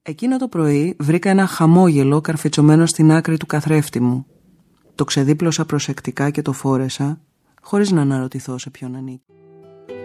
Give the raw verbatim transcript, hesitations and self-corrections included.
Εκείνο το πρωί βρήκα ένα χαμόγελο καρφιτσωμένο στην άκρη του καθρέφτη μου. Το ξεδίπλωσα προσεκτικά και το φόρεσα, χωρίς να αναρωτηθώ σε ποιον ανήκει.